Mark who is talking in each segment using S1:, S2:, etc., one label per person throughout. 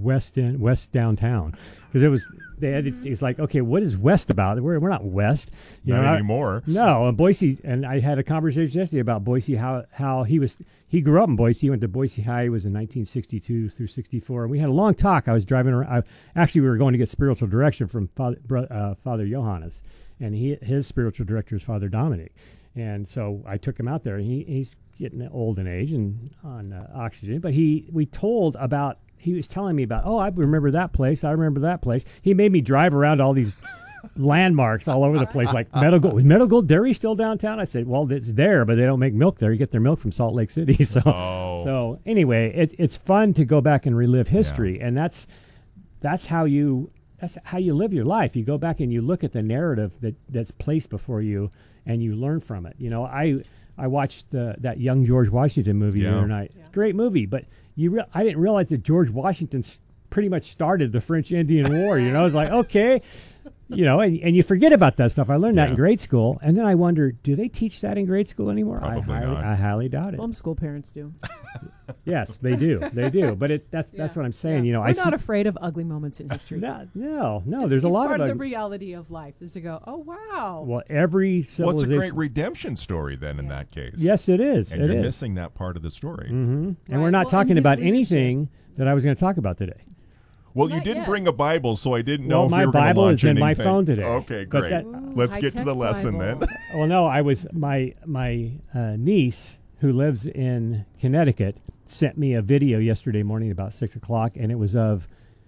S1: West downtown, because it's like, okay, what is West about? We're not West,
S2: not anymore.
S1: No, and Boise, and I had a conversation yesterday about Boise, how he grew up in Boise. He went to Boise High. He was in 1962 through 64, and we had a long talk. I was driving around. We were going to get spiritual direction from Father Johannes, and his spiritual director is Father Dominic. And so I took him out there. He's getting old in age and on oxygen, but he was telling me about, I remember that place. I remember that place. He made me drive around all these landmarks all over the place, like Meadow Gold. Was Meadow Gold Dairy still downtown? I said, well, it's there, but they don't make milk there. You get their milk from Salt Lake City. So anyway, it's fun to go back and relive history, and that's how you live your life. You go back and you look at the narrative that's placed before you, and you learn from it. I watched that Young George Washington movie the other night. It's a great movie, but I didn't realize that George Washington pretty much started the French Indian War. I was like, okay, and you forget about that stuff. I learned that in grade school, and then I wonder, do they teach that in grade school anymore?
S2: Probably not.
S1: I highly doubt it.
S3: Homeschool parents do.
S1: Yes, they do. But that's what I'm saying.
S3: We're not afraid of ugly moments in history.
S1: No. There's a lot
S3: part of the reality of life is to go, oh wow.
S1: Well, every civilization.
S2: Well, it's a great redemption story then in that case.
S1: Yes, it is.
S2: And you're missing that part of the story.
S1: Mm-hmm. And we're not talking about anything that I was going to talk about today.
S2: Well, you didn't bring a Bible, so I didn't know if you were going to
S1: Bible
S2: launch
S1: is in
S2: anything.
S1: my phone today.
S2: Okay, great. Let's get to the lesson
S3: Bible.
S2: then.
S1: Well, no, I was my niece who lives in Connecticut sent me a video yesterday morning about 6:00, and it was of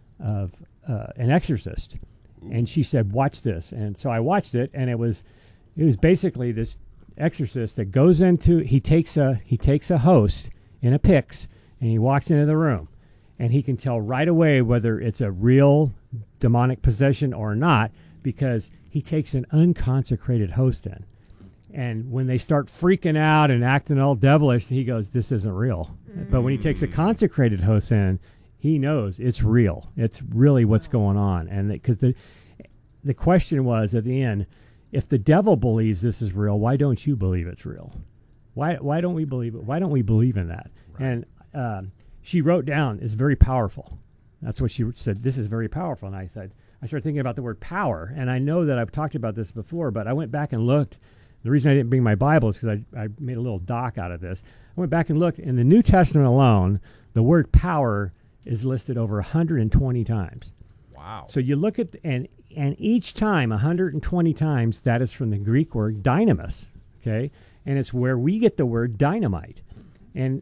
S1: an exorcist, and she said, "Watch this," and so I watched it, and it was basically this exorcist that goes into he takes a host in a pyx, and he walks into the room. And he can tell right away whether it's a real demonic possession or not, because he takes an unconsecrated host in. And when they start freaking out and acting all devilish, he goes, this isn't real. But when he takes a consecrated host in, he knows it's real. It's really what's going on. And because the question was at the end, if the devil believes this is real, why don't you believe it's real? Why don't we believe it? Why don't we believe in that? Right. And she wrote down, it's very powerful. That's what she said, this is very powerful. And I started thinking about the word power. And I know that I've talked about this before, but I went back and looked. The reason I didn't bring my Bible is because I made a little doc out of this. I went back and looked. In the New Testament alone, the word power is listed over 120 times.
S2: Wow.
S1: So you look at, and each time, 120 times, that is from the Greek word dynamis, okay? And it's where we get the word dynamite. And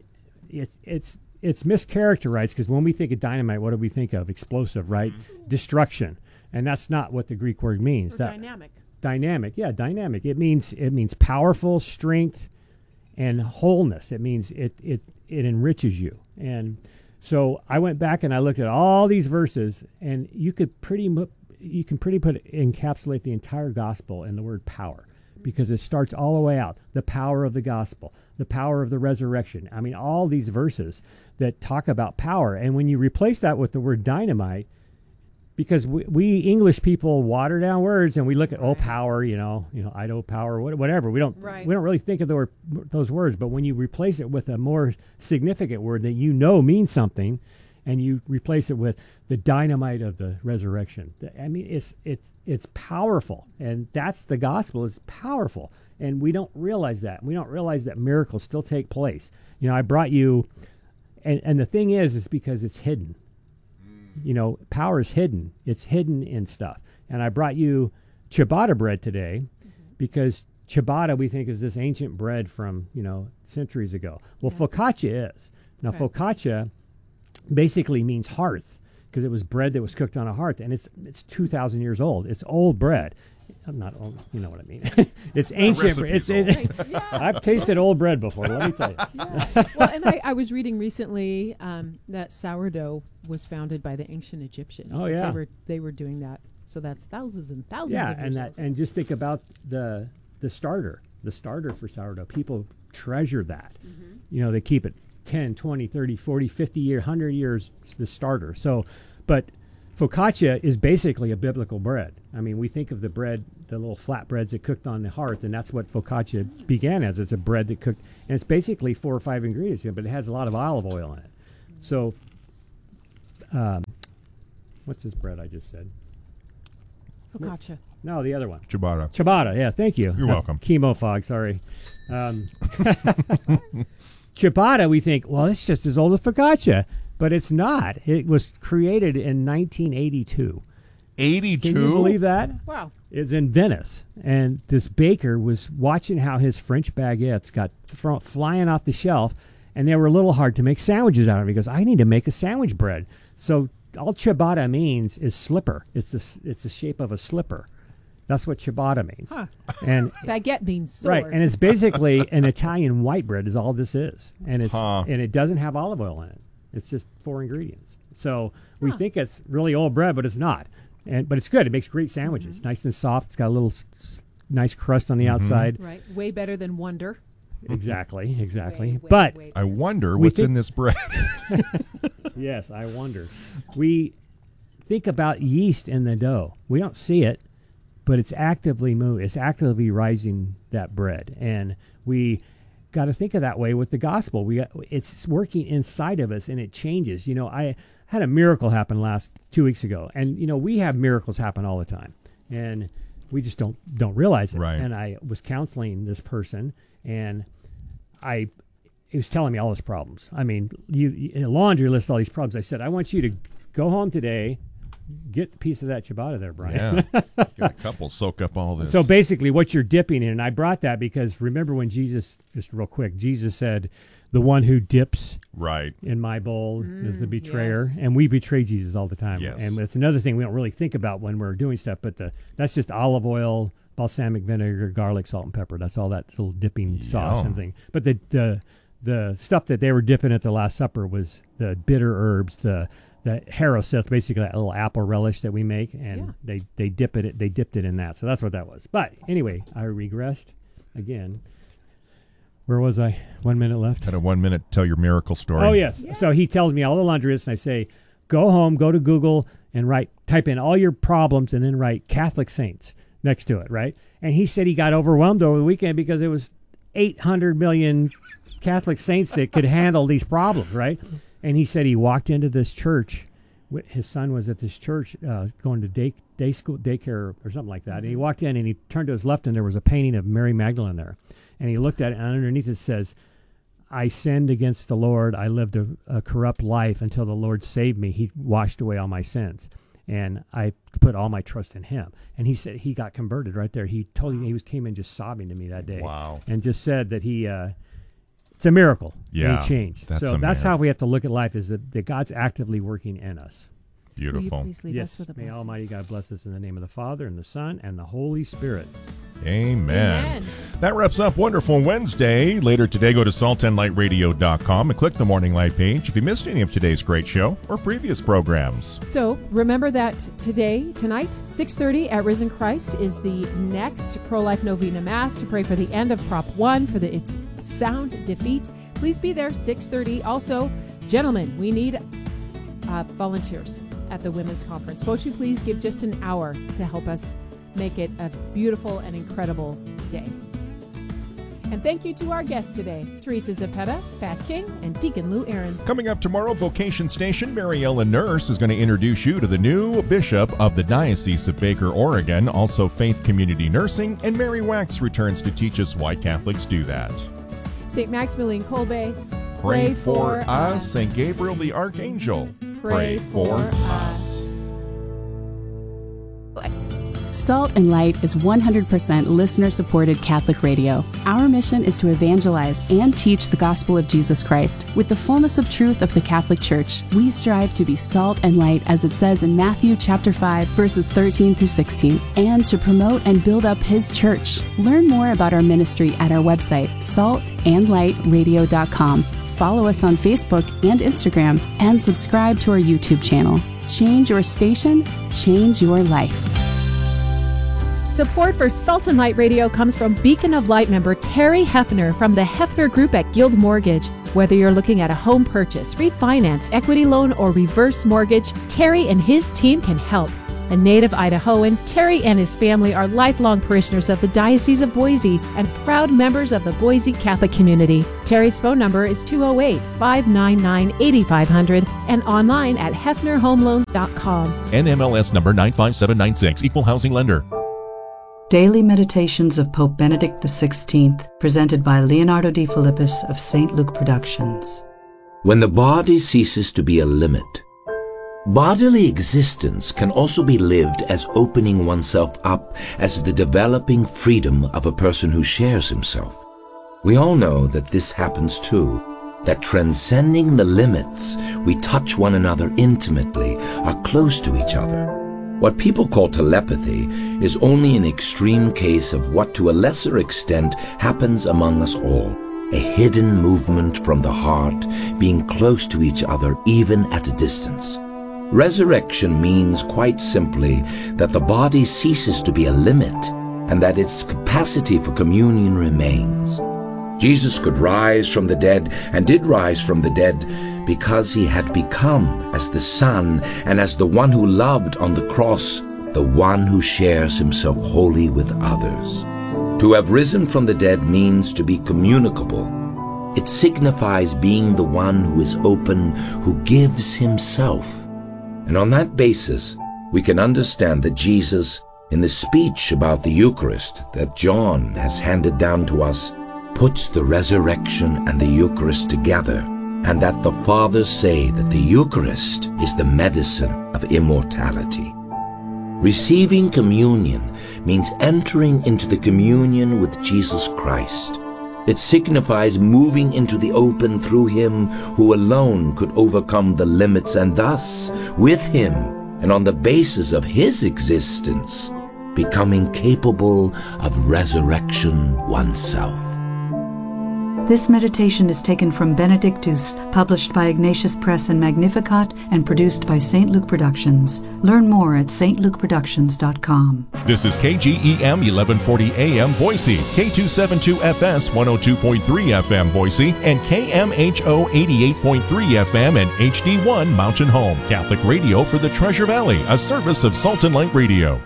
S1: it's mischaracterized because when we think of dynamite, what do we think of? Explosive, right? Mm-hmm. Destruction. And that's not what the Greek word means.
S3: Or dynamic.
S1: Dynamic, yeah, dynamic. It means powerful, strength, and wholeness. It means it enriches you. And so I went back and I looked at all these verses, and you can pretty encapsulate the entire gospel in the word power, because it starts all the way out. The power of the gospel, the power of the resurrection. I mean, all these verses that talk about power. And when you replace that with the word dynamite, because we English people water down words and we look at power, Ido power, whatever. We don't really think of those words. But when you replace it with a more significant word that means something, and you replace it with the dynamite of the resurrection, I mean, it's powerful, and that's the gospel. It's powerful, and we don't realize that. We don't realize that miracles still take place. I brought you, and the thing is because it's hidden. Power is hidden. It's hidden in stuff. And I brought you ciabatta bread today because ciabatta we think is this ancient bread from, centuries ago. Well, focaccia is. Now, focaccia basically means hearth, because it was bread that was cooked on a hearth, and it's 2,000 years old. It's old bread. I'm not old, you know what I mean. It's ancient. I've tasted old bread before, let me tell you.
S3: Yeah. Well, and I was reading recently that sourdough was founded by the ancient Egyptians.
S1: Oh, yeah.
S3: They were doing that. So that's thousands and thousands of years old.
S1: And just think about the starter for sourdough. People treasure that. Mm-hmm. They keep it 10, 20, 30, 40, 50 years, 100 years, the starter. So, but focaccia is basically a biblical bread. I mean, we think of the bread, the little flat breads that cooked on the hearth, and that's what focaccia began as. It's a bread that cooked, and it's basically 4 or 5 ingredients, but it has a lot of olive oil in it. So What's this bread I just said?
S3: Focaccia.
S1: No, the other one.
S2: Ciabatta.
S1: Ciabatta, yeah, thank you.
S2: You're welcome.
S1: Chemo fog, sorry. Ciabatta, we think, well, it's just as old as focaccia, but it's not. It was created in 1982.
S2: 82?
S1: Can you believe that?
S3: Wow.
S1: It's in Venice, and this baker was watching how his French baguettes got flying off the shelf, and they were a little hard to make sandwiches out of. He goes, I need to make a sandwich bread. So all ciabatta means is slipper. It's the shape of a slipper. That's what ciabatta means.
S3: Huh.
S1: And
S3: baguette means sword.
S1: right, and it's basically an Italian white bread is all this is, and and it doesn't have olive oil in it. It's just 4 ingredients. So we think it's really old bread, but it's not. But it's good. It makes great sandwiches, nice and soft. It's got a little nice crust on the outside.
S3: Right, way better than Wonder.
S1: Exactly.
S3: Way,
S1: But
S3: way
S2: I wonder what's in this bread.
S1: yes, I wonder. We think about yeast in the dough. We don't see it, but it's actively moving. It's actively rising that bread, and we got to think of that way with the gospel. It's working inside of us, and it changes. I had a miracle happen 2 weeks ago, and we have miracles happen all the time, and we just don't realize it.
S2: Right.
S1: And I was counseling this person, and he was telling me all his problems. I mean, a laundry list, all these problems. I said, I want you to go home today, get a piece of that ciabatta there, Brian.
S2: Yeah. Got a couple soak up all this.
S1: So basically what you're dipping in, and I brought that because remember when Jesus, just real quick, Jesus said, the one who dips in my bowl is the betrayer.
S3: Yes.
S1: And we betray Jesus all the time.
S2: Yes.
S1: And it's another thing we don't really think about when we're doing stuff, but that's just olive oil, balsamic vinegar, garlic, salt, and pepper. That's all that little dipping sauce and thing. But the stuff that they were dipping at the Last Supper was the bitter herbs, the haroseth, basically that little apple relish that we make, and they dipped it in that. So that's what that was. But anyway, I regressed again. Where was I? 1 minute left.
S2: Had a 1 minute tell your miracle story.
S1: Oh yes. So he tells me all the laundry lists, and I say, go home, go to Google, and type in all your problems, and then write Catholic saints next to it, right? And he said he got overwhelmed over the weekend because it was 800 million Catholic saints that could handle these problems, right? And he said he walked into this church. His son was at this church going to day school, daycare or something like that. And he walked in and he turned to his left and there was a painting of Mary Magdalene there. And he looked at it and underneath it says, I sinned against the Lord. I lived a corrupt life until the Lord saved me. He washed away all my sins. And I put all my trust in him. And he said he got converted right there. He told me came in just sobbing to me that day.
S2: Wow.
S1: And just said that it's a miracle.
S2: Yeah.
S1: And he changed. That's how we have to look at life, is that God's actively working in us.
S2: Beautiful.
S3: Will you please leave us with a
S1: May
S3: blessing?
S1: Almighty God bless us in the name of the Father and the Son and the Holy Spirit.
S2: Amen. That wraps up Wonderful Wednesday. Later today, go to saltandlightradio.com and click the Morning Light page if you missed any of today's great show or previous programs.
S3: So remember that tonight, 6:30 at Risen Christ is the next Pro-Life Novena Mass to pray for the end of Prop 1 for its sound defeat. Please be there, 6:30. Also, gentlemen, we need volunteers at the Women's Conference. Won't you please give just an hour to help us make it a beautiful and incredible day. And thank you to our guests today, Teresa Zepeda, Pat King, and Deacon Lou Aaron.
S2: Coming up tomorrow, Vocation Station, Mary Ellen Nurse is going to introduce you to the new bishop of the Diocese of Baker, Oregon, also Faith Community Nursing, and Mary Wax returns to teach us why Catholics do that.
S3: St. Maximilian Kolbe,
S2: pray for us. St. Gabriel the Archangel, pray for us.
S4: Salt and Light is 100% listener-supported Catholic radio. Our mission is to evangelize and teach the gospel of Jesus Christ. With the fullness of truth of the Catholic Church, we strive to be salt and light, as it says in Matthew chapter 5, verses 13 through 16, and to promote and build up His church. Learn more about our ministry at our website, saltandlightradio.com. Follow us on Facebook and Instagram, and subscribe to our YouTube channel. Change your station, change your life.
S3: Support for Salt and Light Radio comes from Beacon of Light member Terry Hefner from the Hefner Group at Guild Mortgage. Whether you're looking at a home purchase, refinance, equity loan, or reverse mortgage, Terry and his team can help. A native Idahoan, Terry and his family are lifelong parishioners of the Diocese of Boise and proud members of the Boise Catholic community. Terry's phone number is 208-599-8500 and online at hefnerhomeloans.com.
S2: NMLS number 95796, Equal Housing Lender.
S5: Daily Meditations of Pope Benedict XVI, presented by Leonardo D. Philippus of St. Luke Productions.
S6: When the body ceases to be a limit, bodily existence can also be lived as opening oneself up as the developing freedom of a person who shares himself. We all know that this happens too, that transcending the limits, we touch one another intimately, are close to each other. What people call telepathy is only an extreme case of what to a lesser extent happens among us all, a hidden movement from the heart being close to each other even at a distance. Resurrection means quite simply that the body ceases to be a limit and that its capacity for communion remains. Jesus could rise from the dead and did rise from the dead because he had become, as the Son and as the one who loved on the cross, the one who shares himself wholly with others. To have risen from the dead means to be communicable. It signifies being the one who is open, who gives himself. And on that basis, we can understand that Jesus, in the speech about the Eucharist that John has handed down to us, puts the resurrection and the Eucharist together, and that the Fathers say that the Eucharist is the medicine of immortality. Receiving communion means entering into the communion with Jesus Christ. It signifies moving into the open through him who alone could overcome the limits, and thus, with him and on the basis of his existence, becoming capable of resurrection oneself.
S5: This meditation is taken from Benedictus, published by Ignatius Press and Magnificat, and produced by St. Luke Productions. Learn more at stlukeproductions.com.
S2: This is KGEM 1140 AM Boise, K272FS 102.3 FM Boise, and KMHO 88.3 FM and HD1 Mountain Home. Catholic radio for the Treasure Valley, a service of Salt and Light Radio.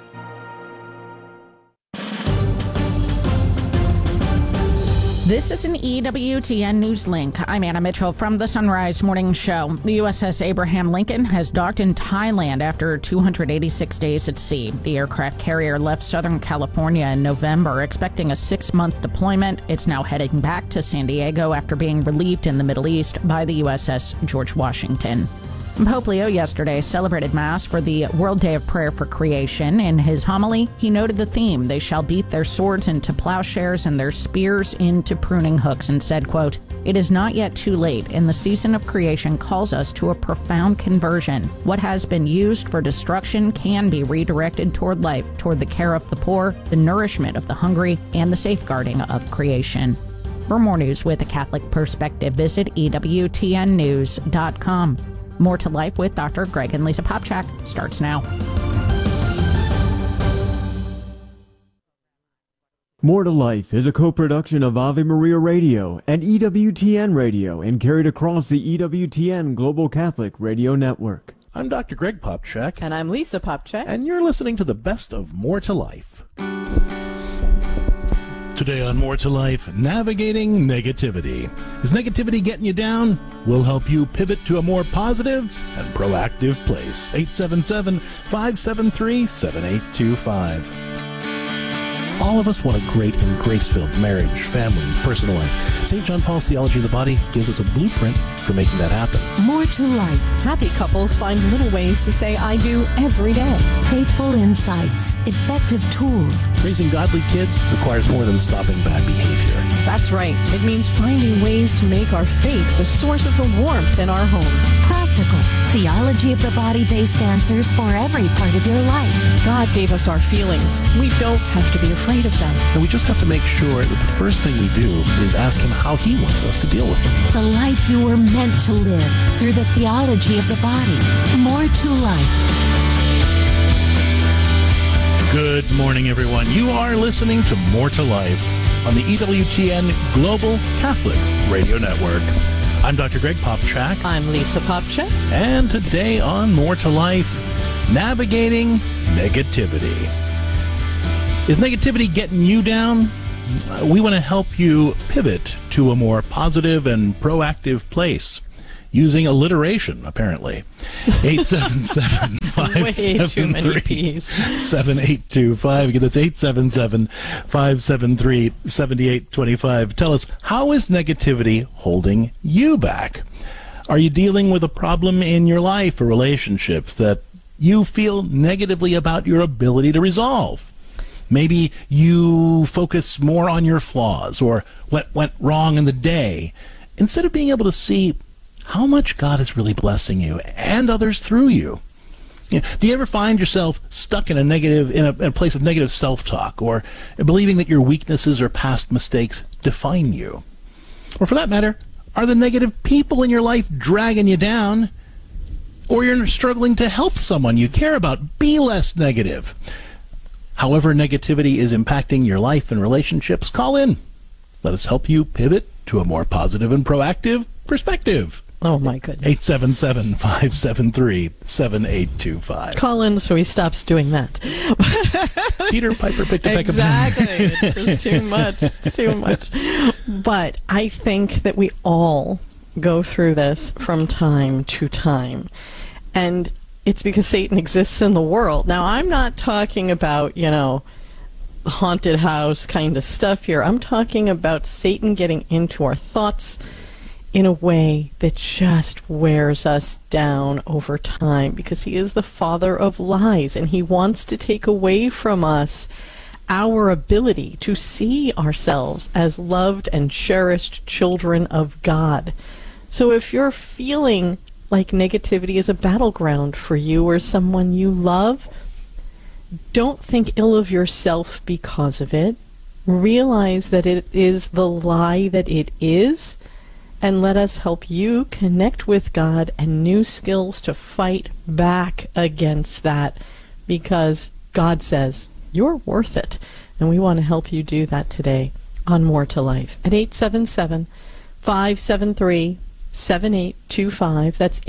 S7: This is an EWTN News Link. I'm Anna Mitchell from the Sunrise Morning Show. The USS Abraham Lincoln has docked in Thailand after 286 days at sea. The aircraft carrier left Southern California in November, expecting a 6-month deployment. It's now heading back to San Diego after being relieved in the Middle East by the USS George Washington. Pope Leo yesterday celebrated Mass for the World Day of Prayer for Creation. In his homily, he noted the theme, "They shall beat their swords into plowshares and their spears into pruning hooks," and said, quote, "It is not yet too late, and the season of creation calls us to a profound conversion. What has been used for destruction can be redirected toward life, toward the care of the poor, the nourishment of the hungry, and the safeguarding of creation." For more news with a Catholic perspective, visit EWTNnews.com. More to Life with Dr. Greg and Lisa Popchak starts now.
S8: More to Life is a co-production of Ave Maria Radio and EWTN Radio and carried across the EWTN Global Catholic Radio Network.
S9: I'm Dr. Greg Popchak.
S10: And I'm Lisa Popchak.
S9: And you're listening to the best of More to Life. Today on More to Life, navigating negativity. Is negativity getting you down? We'll help you pivot to a more positive and proactive place. 877-573-7825. All of us want a great and grace-filled marriage, family, personal life. St. John Paul's Theology of the Body gives us a blueprint for making that happen.
S11: More to Life.
S10: Happy couples find little ways to say I do every day.
S11: Faithful insights, effective tools.
S9: Raising godly kids requires more than stopping bad behavior.
S10: That's right. It means finding ways to make our faith the source of the warmth in our homes.
S11: Practical. Theology of the Body-based answers for every part of your life.
S10: God gave us our feelings. We don't have to be afraid of them.
S9: And we just have to make sure that the first thing we do is ask him how he wants us to deal with them.
S11: The life you were meant to live through the theology of the body. More to Life.
S9: Good morning, everyone. You are listening to More to Life on the EWTN Global Catholic Radio Network. I'm Dr. Greg Popchak.
S10: I'm Lisa Popchak.
S9: And today on More to Life, navigating negativity. Is negativity getting you down? We want to help you pivot to a more positive and proactive place using alliteration, apparently. 877-573-7825. Again, that's 877-573-7825. Tell us, how is negativity holding you back? Are you dealing with a problem in your life or relationships that you feel negatively about your ability to resolve? Maybe you focus more on your flaws or what went wrong in the day instead of being able to see how much God is really blessing you and others through you. Do you ever find yourself stuck in a place of negative self-talk, or believing that your weaknesses or past mistakes define you? Or for that matter, are the negative people in your life dragging you down, or you're struggling to help someone you care about be less negative? However negativity is impacting your life and relationships, call in. Let us help you pivot to a more positive and proactive perspective.
S10: Oh, my goodness.
S9: 877-573-7825.
S10: Call in so he stops doing that.
S9: Peter Piper picked a peck of
S10: Exactly. It's just too much. It's too much. But I think that we all go through this from time to time. And it's because Satan exists in the world. Now, I'm not talking about, haunted house kind of stuff here. I'm talking about Satan getting into our thoughts in a way that just wears us down over time, because he is the father of lies, and he wants to take away from us our ability to see ourselves as loved and cherished children of God. So if you're feeling like negativity is a battleground for you or someone you love, don't think ill of yourself because of it. Realize that it is the lie that it is, and let us help you connect with God and new skills to fight back against that, because God says you're worth it, and we want to help you do that today on More to Life at 877-573-7825. That's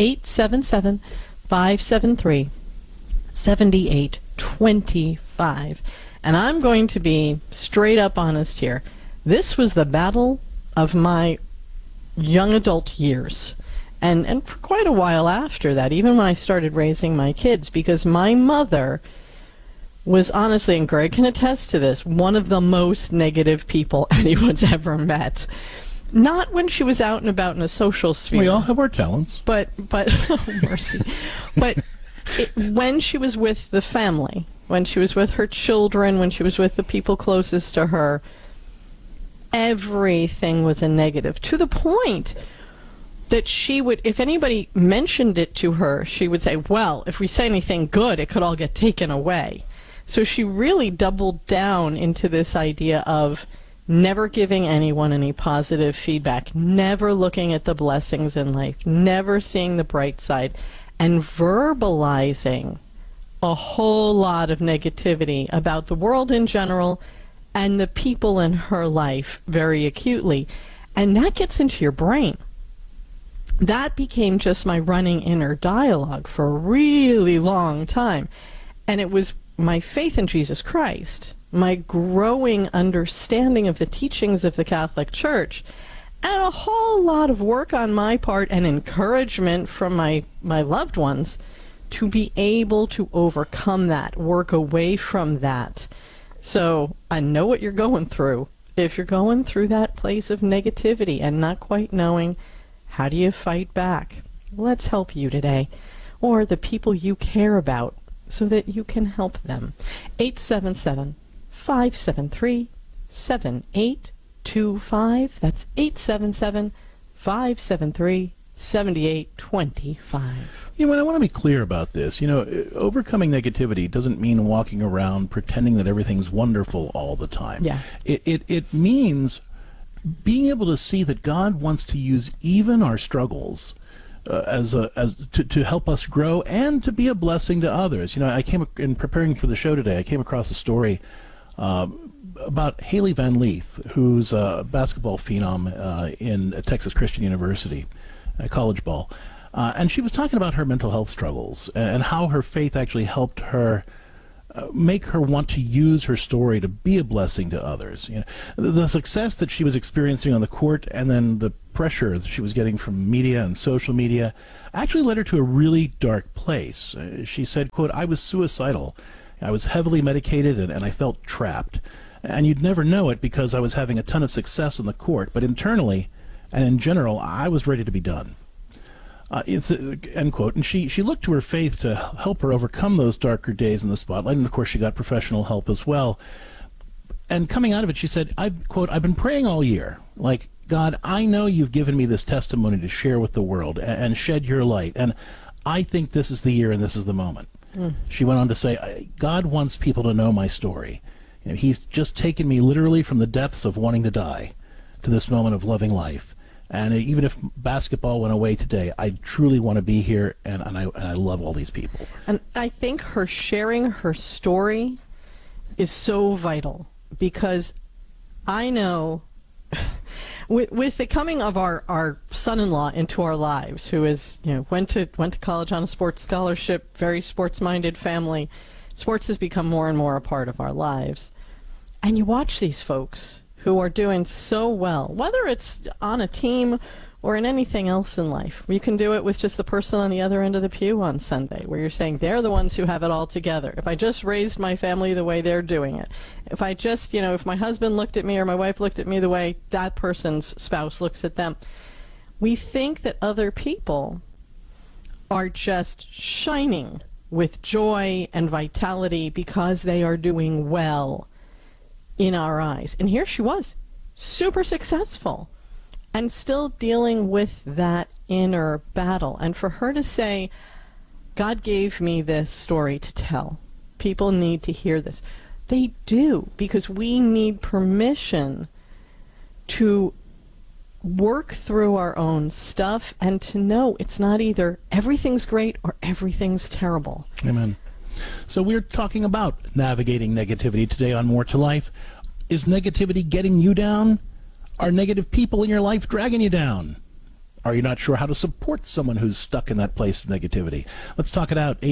S10: 877-573-7825. And I'm going to be straight up honest here. This was the battle of my young adult years, and for quite a while after that, even when I started raising my kids, because my mother was honestly, and Greg can attest to this, one of the most negative people anyone's ever met. Not when she was out and about in a social sphere.
S9: We all have our talents.
S10: But oh, mercy. But when she was with the family, when she was with her children, when she was with the people closest to her, everything was a negative, to the point that she would, if anybody mentioned it to her, she would say, well, if we say anything good, it could all get taken away. So she really doubled down into this idea of never giving anyone any positive feedback, never looking at the blessings in life, never seeing the bright side, and verbalizing a whole lot of negativity about the world in general and the people in her life very acutely. And that gets into your brain. That became just my running inner dialogue for a really long time. And it was my faith in Jesus Christ, my growing understanding of the teachings of the Catholic Church, and a whole lot of work on my part and encouragement from my loved ones to be able to overcome that, work away from that. So I know what you're going through. If you're going through that place of negativity and not quite knowing how do you fight back, let's help you today, or the people you care about, so that you can help them. 877-573-7825. That's 877-573-7825.
S9: I want to be clear about this. Overcoming negativity doesn't mean walking around pretending that everything's wonderful all the time.
S10: Yeah.
S9: It means being able to see that God wants to use even our struggles to help us grow and to be a blessing to others. In preparing for the show today, I came across a story about Haley Van Leith, who's a basketball phenom in Texas Christian University, college ball. And she was talking about her mental health struggles and how her faith actually helped her make her want to use her story to be a blessing to others. You know, the success that she was experiencing on the court and then the pressure that she was getting from media and social media actually led her to a really dark place. She said, quote, "I was suicidal. I was heavily medicated and I felt trapped. And you'd never know it because I was having a ton of success on the court, but internally and in general, I was ready to be done." End quote. And she looked to her faith to help her overcome those darker days in the spotlight. And of course, she got professional help as well. And coming out of it, she said, quote, "I've been praying all year. Like, God, I know you've given me this testimony to share with the world and shed your light. And I think this is the year and this is the moment." She went on to say, "God wants people to know my story. You know, he's just taken me literally from the depths of wanting to die to this moment of loving life. And even if basketball went away today, I truly want to be here, and I love all these people."
S10: And I think her sharing her story is so vital, because I know with the coming of our son-in-law into our lives, who is, you know, went to college on a sports scholarship, very sports-minded family, sports has become more and more a part of our lives. And you watch these folks who are doing so well, whether it's on a team or in anything else in life. You can do it with just the person on the other end of the pew on Sunday, where you're saying they're the ones who have it all together. If I just raised my family the way they're doing it, if I just, you know, if my husband looked at me or my wife looked at me the way that person's spouse looks at them, we think that other people are just shining with joy and vitality because they are doing well in our eyes. And here she was, super successful, and still dealing with that inner battle. And for her to say, God gave me this story to tell. People need to hear this. They do, because we need permission to work through our own stuff and to know it's not either everything's great or everything's terrible.
S9: Amen. So we're talking about navigating negativity today on More to Life. Is negativity getting you down? Are negative people in your life dragging you down? Are you not sure how to support someone who's stuck in that place of negativity? Let's talk it out.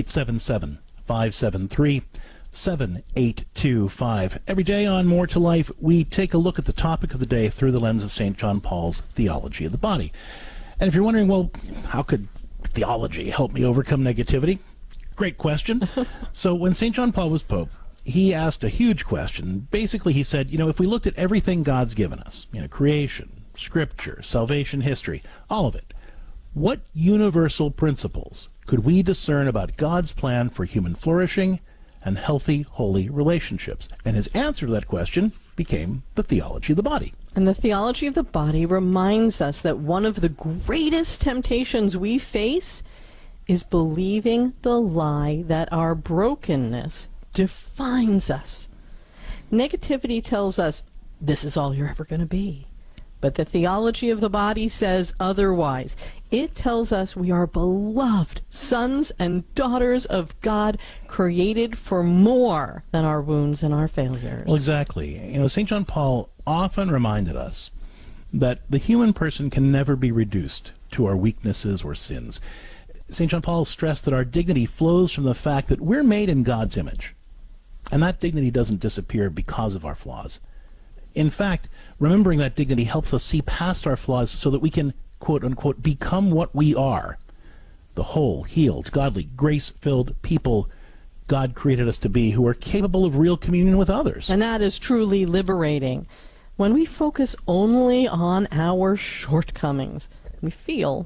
S9: 877-573-7825. Every day on More to Life, we take a look at the topic of the day through the lens of St. John Paul's theology of the body. And if you're wondering, well, how could theology help me overcome negativity? Great question. So when St. John Paul was Pope, he asked a huge question. Basically, he said, you know, if we looked at everything God's given us, you know, creation, scripture, salvation history, all of it, what universal principles could we discern about God's plan for human flourishing and healthy, holy relationships? And his answer to that question became the theology of the body.
S10: And the theology of the body reminds us that one of the greatest temptations we face is believing the lie that our brokenness defines us. Negativity tells us this is all you're ever going to be. But the theology of the body says otherwise. It tells us we are beloved sons and daughters of God, created for more than our wounds and our failures.
S9: Well, exactly. You know, St. John Paul often reminded us that the human person can never be reduced to our weaknesses or sins. St. John Paul stressed that our dignity flows from the fact that we're made in God's image. And that dignity doesn't disappear because of our flaws. In fact, remembering that dignity helps us see past our flaws so that we can, quote unquote, become what we are. The whole, healed, godly, grace-filled people God created us to be, who are capable of real communion with others.
S10: And that is truly liberating. When we focus only on our shortcomings, we feel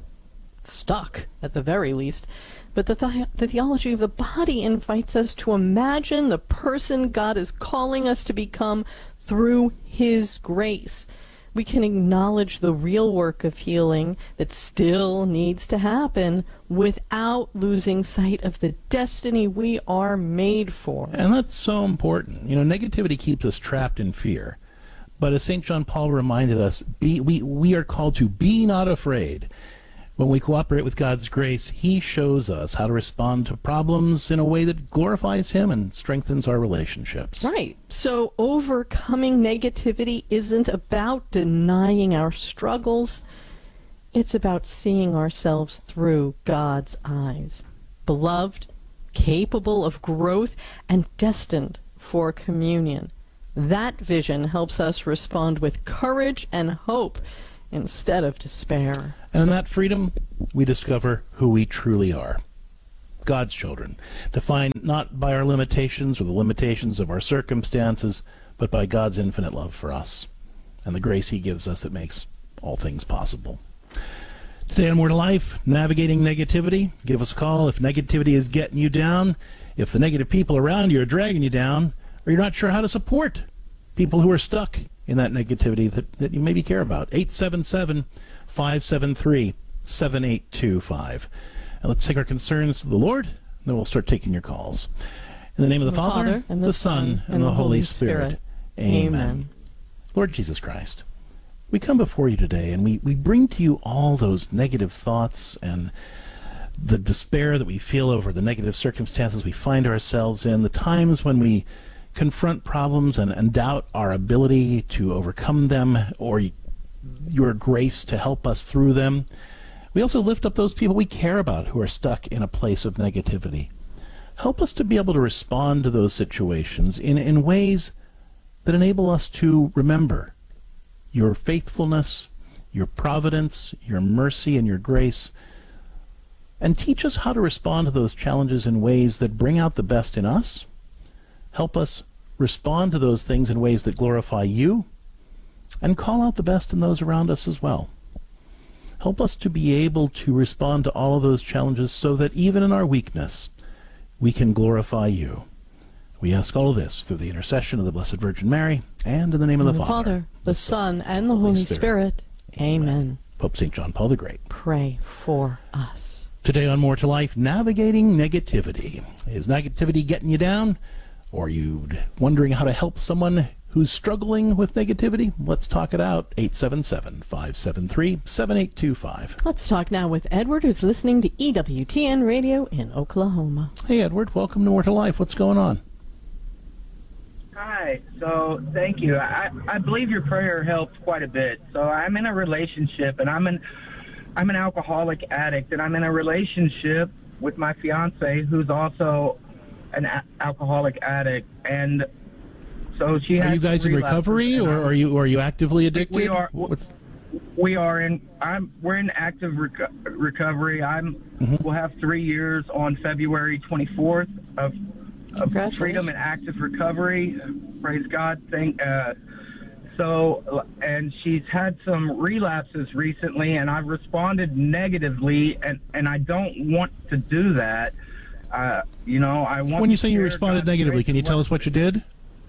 S10: stuck, at the very least. But the theology of the body invites us to imagine the person God is calling us to become through His grace. We can acknowledge the real work of healing that still needs to happen without losing sight of the destiny we are made for.
S9: And that's so important. You know, negativity keeps us trapped in fear. But as St. John Paul reminded us, we are called to be not afraid. When we cooperate with God's grace, He shows us how to respond to problems in a way that glorifies Him and strengthens our relationships.
S10: Right. So overcoming negativity isn't about denying our struggles. It's about seeing ourselves through God's eyes. Beloved, capable of growth, and destined for communion. That vision helps us respond with courage and hope instead of despair.
S9: And in that freedom, we discover who we truly are. God's children, defined not by our limitations or the limitations of our circumstances, but by God's infinite love for us and the grace he gives us that makes all things possible. Today on More to Life, navigating negativity. Give us a call if negativity is getting you down, if the negative people around you are dragging you down, or you're not sure how to support people who are stuck in that negativity that you maybe care about. 877-573-7825. And let's take our concerns to the Lord, and then we'll start taking your calls. In the name of the Father,
S10: and
S9: the Son, and the Holy Spirit. Amen. Lord Jesus Christ, we come before you today, and we bring to you all those negative thoughts and the despair that we feel over the negative circumstances we find ourselves in, the times when we confront problems and doubt our ability to overcome them or your grace to help us through them. We also lift up those people we care about who are stuck in a place of negativity. Help us to be able to respond to those situations in ways that enable us to remember your faithfulness, your providence, your mercy, and your grace, and teach us how to respond to those challenges in ways that bring out the best in us. Help us respond to those things in ways that glorify you, and call out the best in those around us as well. Help us to be able to respond to all of those challenges so that even in our weakness, we can glorify you. We ask all of this through the intercession of the Blessed Virgin Mary, and in the name of the Father,
S10: the Son, and the Holy Spirit. Amen.
S9: Pope St. John Paul the Great.
S10: Pray for us.
S9: Today on More to Life, navigating negativity. Is negativity getting you down? Or are you wondering how to help someone who's struggling with negativity? Let's talk it out. 877-573-7825.
S10: Let's talk now with Edward, who's listening to EWTN Radio in Oklahoma.
S9: Hey, Edward. Welcome to More to Life. What's going on?
S12: Hi. So, thank you. I believe your prayer helped quite a bit. So, I'm in a relationship, and I'm an alcoholic addict, and I'm in a relationship with my fiance, who's also an alcoholic addict, and so she has.
S9: Are you guys in recovery, or are you actively addicted?
S12: We are. We're in active recovery. We'll have 3 years on February 24th of freedom and active recovery. Praise God. So, and she's had some relapses recently, and I've responded negatively, and I don't want to do that. I want.
S9: When you say you responded negatively, can you tell us what you did?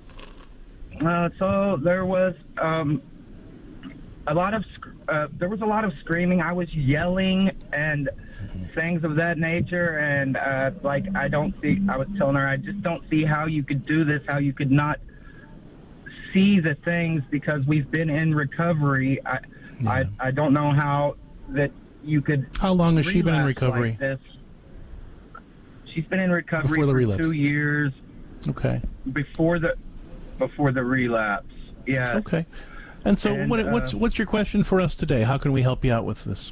S12: So there was a lot of screaming. I was yelling and things of that nature, and I was telling her, I just don't see how you could do this, how you could not see the things, because we've been in recovery. I don't know how that you could.
S9: How long has she been in recovery?
S12: Like this. She's been in recovery for 2 years.
S9: Okay.
S12: Before the relapse. Yeah.
S9: Okay. And so, what's your question for us today? How can we help you out with this?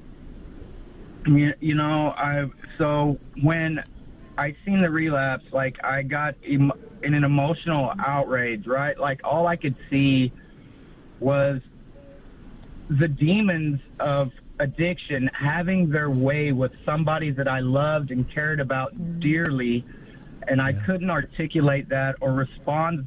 S12: So when I seen the relapse, like, I got in an emotional outrage, right? Like, all I could see was the demons of addiction having their way with somebody that I loved and cared about dearly, and I couldn't articulate that or respond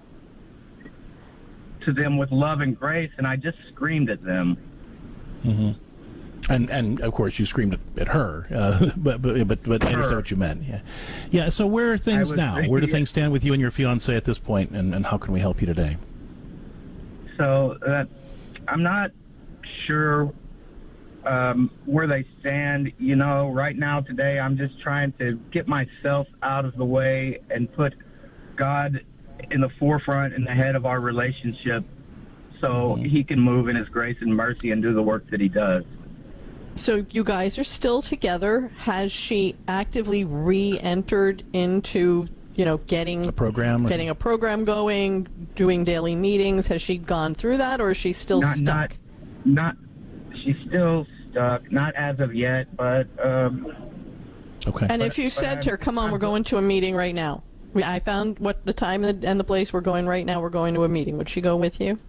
S12: to them with love and grace, and I just screamed at them.
S9: Mm-hmm. And of course you screamed at her, but I understand what you meant. Yeah. So where are things now? Where do things stand with you and your fiance at this point, and how can we help you today?
S12: So I'm not sure where they stand. Right now, today, I'm just trying to get myself out of the way and put God in the forefront, in the head of our relationship, so he can move in his grace and mercy and do the work that he does.
S10: So you guys are still together. Has she actively re-entered into, getting
S9: a program
S10: going, doing daily meetings? Has she gone through that, or is she still stuck?
S12: She's still stuck. Not as of yet, but
S9: Okay.
S10: And if you said to her, come on, we're going to a meeting right now. I found what the time and the place, we're going right now, we're going to a meeting. Would she go with you?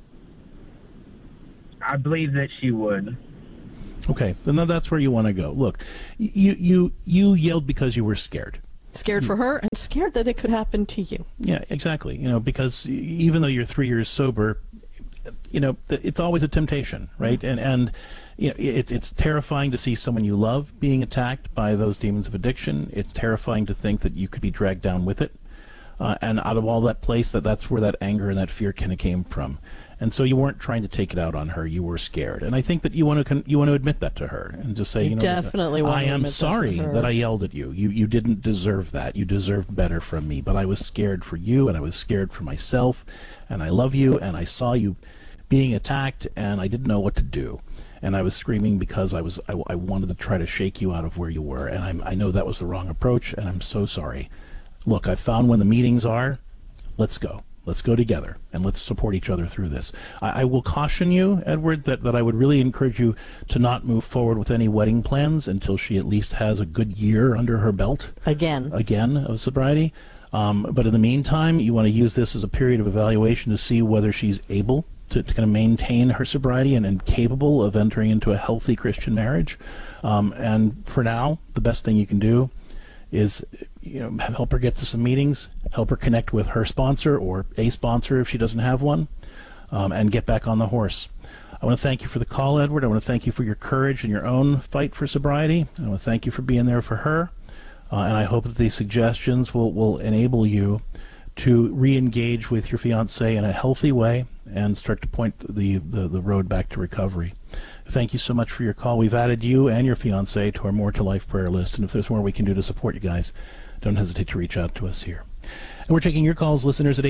S12: I believe that she would.
S9: Okay, then that's where you want to go. Look, you yelled because you were scared.
S10: Scared for her and scared that it could happen to you.
S9: Yeah, exactly. Because even though you're 3 years sober, it's always a temptation, right? And it's terrifying to see someone you love being attacked by those demons of addiction. It's terrifying to think that you could be dragged down with it. And out of all that place, that's where that anger and that fear kind of came from. And so you weren't trying to take it out on her. You were scared. And I think that you want to admit that to her and just say,
S10: you definitely want
S9: I
S10: to
S9: am
S10: admit
S9: sorry that I yelled at you. You didn't deserve that. You deserved better from me. But I was scared for you, and I was scared for myself, and I love you, and I saw you being attacked, and I didn't know what to do. And I was screaming because I wanted to try to shake you out of where you were. And I know that was the wrong approach, and I'm so sorry. Look, I found when the meetings are. Let's go. Let's go together, and let's support each other through this. I will caution you, Edward, that I would really encourage you to not move forward with any wedding plans until she at least has a good year under her belt. Again of sobriety. But in the meantime, you want to use this as a period of evaluation to see whether she's able to kind of maintain her sobriety and capable of entering into a healthy Christian marriage. And for now, the best thing you can do is help her get to some meetings, help her connect with her sponsor or a sponsor if she doesn't have one, and get back on the horse. I want to thank you for the call, Edward. I want to thank you for your courage and your own fight for sobriety. I want to thank you for being there for her, and I hope that these suggestions will enable you to re-engage with your fiancé in a healthy way and start to point the road back to recovery. Thank you so much for your call. We've added you and your fiancé to our More to Life prayer list, and if there's more we can do to support you guys, don't hesitate to reach out to us here. And we're taking your calls, listeners, at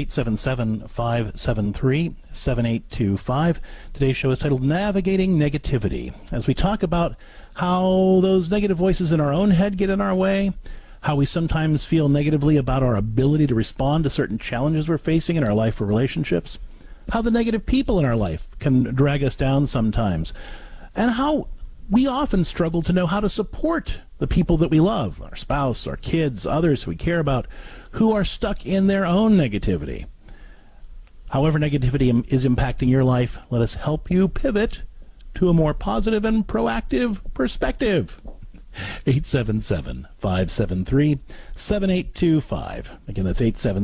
S9: 877-573-7825. Today's show is titled Navigating Negativity, as we talk about how those negative voices in our own head get in our way, how we sometimes feel negatively about our ability to respond to certain challenges we're facing in our life or relationships, how the negative people in our life can drag us down sometimes, and how we often struggle to know how to support the people that we love, our spouse, our kids, others we care about, who are stuck in their own negativity. However negativity is impacting your life, let us help you pivot to a more positive and proactive perspective. 877-573-7825. Again, that's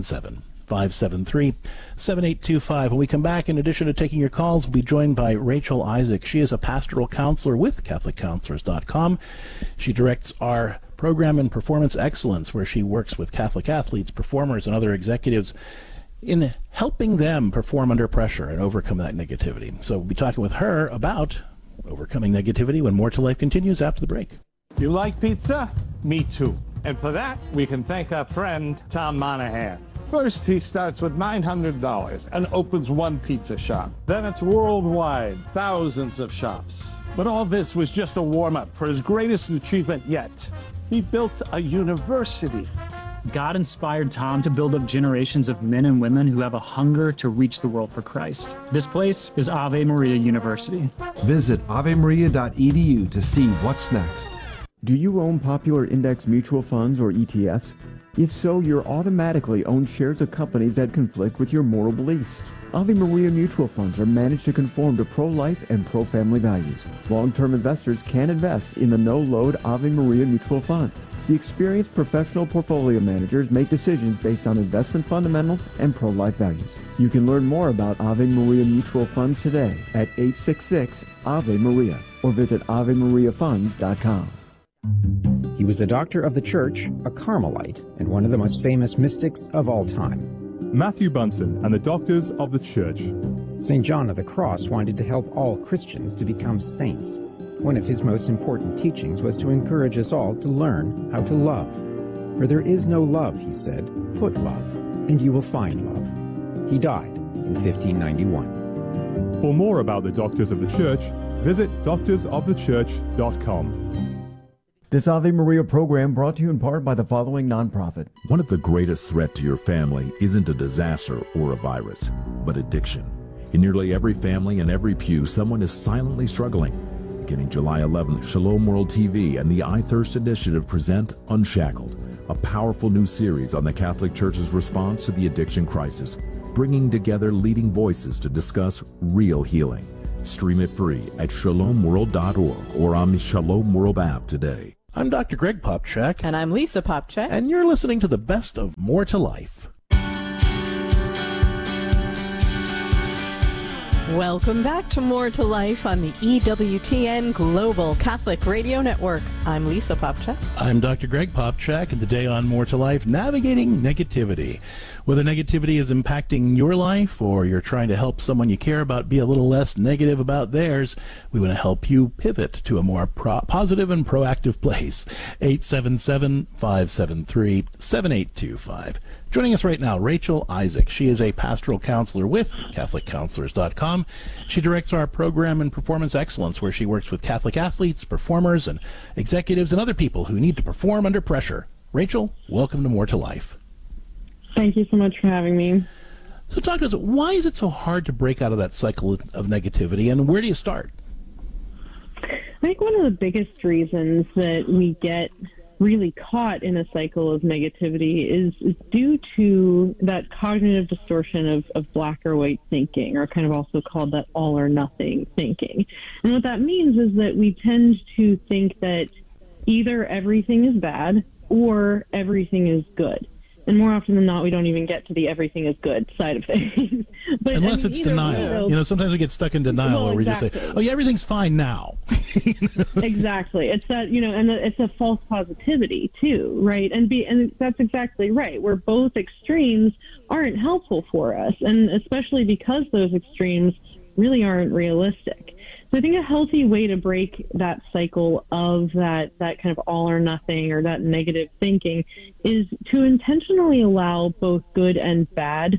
S9: 877-573-7825. When we come back, in addition to taking your calls, we'll be joined by Rachel Isaac. She is a pastoral counselor with CatholicCounselors.com. She directs our program in Performance Excellence, where she works with Catholic athletes, performers, and other executives in helping them perform under pressure and overcome that negativity. So we'll be talking with her about overcoming negativity when More to Life continues after the break.
S13: You like pizza? Me too. And for that, we can thank our friend Tom Monahan. First, he starts with $900 and opens one pizza shop. Then it's worldwide, thousands of shops. But all this was just a warm-up for his greatest achievement yet. He built a university.
S14: God inspired Tom to build up generations of men and women who have a hunger to reach the world for Christ. This place is Ave Maria University.
S15: Visit avemaria.edu to see what's next.
S8: Do you own popular index mutual funds or ETFs? If so, you're automatically owned shares of companies that conflict with your moral beliefs. Ave Maria mutual funds are managed to conform to pro-life and pro-family values. Long-term investors can invest in the no-load Ave Maria mutual funds. The experienced professional portfolio managers make decisions based on investment fundamentals and pro-life values. You can learn more about Ave Maria mutual funds today at 866-AVE-MARIA or visit AveMariaFunds.com.
S16: He was a doctor of the church, a Carmelite, and one of the most famous mystics of all time.
S17: Matthew Bunson and the Doctors of the Church.
S16: St. John of the Cross wanted to help all Christians to become saints. One of his most important teachings was to encourage us all to learn how to love. Where there is no love, he said, put love, and you will find love. He died in 1591.
S17: For more about the Doctors of the Church, visit doctorsofthechurch.com.
S8: This Ave Maria program brought to you in part by the following nonprofit.
S18: One of the greatest threats to your family isn't a disaster or a virus, but addiction. In nearly every family and every pew, someone is silently struggling. Beginning July 11th, Shalom World TV and the iThirst Initiative present Unshackled, a powerful new series on the Catholic Church's response to the addiction crisis, bringing together leading voices to discuss real healing. Stream it free at shalomworld.org or on the Shalom World app today.
S9: I'm Dr. Greg Popcak.
S10: And I'm Lisa Popcak.
S9: And you're listening to the best of More to Life.
S10: Welcome back to More to Life on the EWTN Global Catholic Radio Network. I'm Lisa Popcak.
S9: I'm Dr. Greg Popcak, and today on More to Life, navigating negativity. Whether negativity is impacting your life or you're trying to help someone you care about be a little less negative about theirs, we want to help you pivot to a more positive and proactive place. 877-573-7825. Joining us right now, Rachel Isaac. She is a pastoral counselor with CatholicCounselors.com. She directs our program in Performance Excellence, where she works with Catholic athletes, performers, and executives and other people who need to perform under pressure. Rachel, welcome to More to Life.
S19: Thank you so much for having me.
S9: So talk to us, why is it so hard to break out of that cycle of negativity, and where do you start?
S19: I think one of the biggest reasons that we get really caught in a cycle of negativity is due to that cognitive distortion of black or white thinking, or kind of also called that all or nothing thinking. And what that means is that we tend to think that either everything is bad or everything is good. And more often than not, we don't even get to the everything is good side of things. But
S9: unless it's denial. Sometimes we get stuck in denial where we just say, oh, yeah, everything's fine now.
S19: Exactly. It's that, and it's a false positivity too, right? And that's exactly right, where both extremes aren't helpful for us, and especially because those extremes really aren't realistic. So I think a healthy way to break that cycle of that kind of all or nothing or that negative thinking is to intentionally allow both good and bad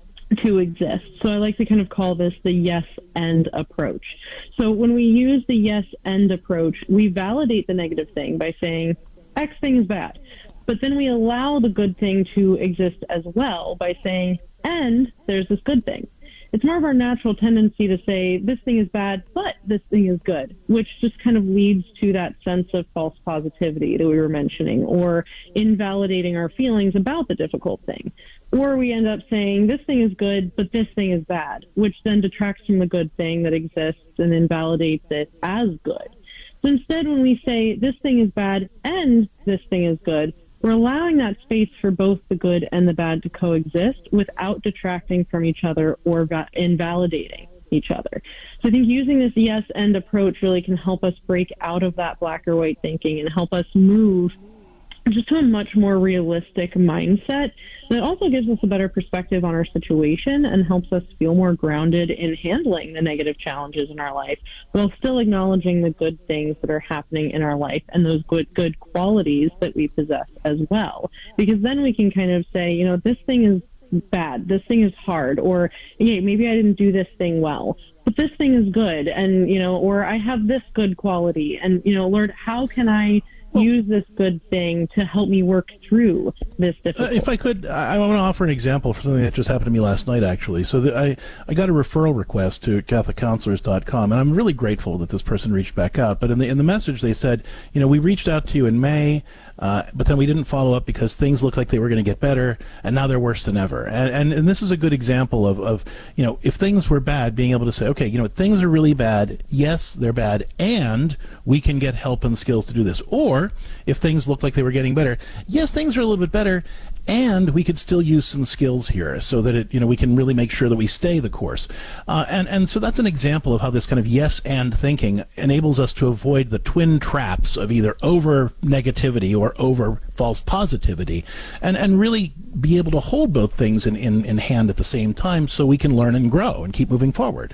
S19: to exist. So I like to kind of call this the yes and approach. So when we use the yes and approach, we validate the negative thing by saying X thing is bad. But then we allow the good thing to exist as well by saying, and there's this good thing. It's more of our natural tendency to say this thing is bad, but this thing is good, which just kind of leads to that sense of false positivity that we were mentioning, or invalidating our feelings about the difficult thing. Or we end up saying this thing is good, but this thing is bad, which then detracts from the good thing that exists and invalidates it as good. So instead, when we say this thing is bad and this thing is good, we're allowing that space for both the good and the bad to coexist without detracting from each other or invalidating each other. So I think using this yes and approach really can help us break out of that black or white thinking and help us move just to a much more realistic mindset that also gives us a better perspective on our situation and helps us feel more grounded in handling the negative challenges in our life while still acknowledging the good things that are happening in our life and those good qualities that we possess as well. Because then we can kind of say, this thing is bad, this thing is hard, or yeah, maybe I didn't do this thing well, but this thing is good, and or I have this good quality, and Lord, how can I use this good thing to help me work through this difficulty?
S9: If I could, I want to offer an example for something that just happened to me last night, actually. So I got a referral request to CatholicCounselors.com, and I'm really grateful that this person reached back out. But in the message, they said, we reached out to you in May, but then we didn't follow up because things looked like they were going to get better, and now they're worse than ever. And this is a good example of if things were bad, being able to say, okay, things are really bad. Yes, they're bad, and we can get help and skills to do this. Or if things look like they were getting better, yes, things are a little bit better, and we could still use some skills here so that we can really make sure that we stay the course. And so that's an example of how this kind of yes and thinking enables us to avoid the twin traps of either over negativity or over false positivity, and really be able to hold both things in hand at the same time so we can learn and grow and keep moving forward.